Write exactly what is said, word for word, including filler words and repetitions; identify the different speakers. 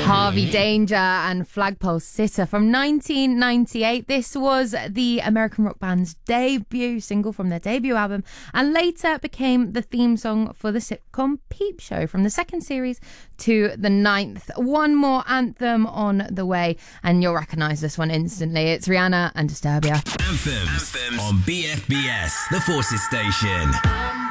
Speaker 1: Harvey Danger and Flagpole Sitter from nineteen ninety-eight. This was the American rock band's debut single from their debut album, and later became the theme song for the sitcom Peep Show, from the second series to the ninth. One more anthem on the way, and you'll recognise this one instantly. It's Rihanna and Disturbia.
Speaker 2: Anthems, Anthems on B F B S, the Forces Station.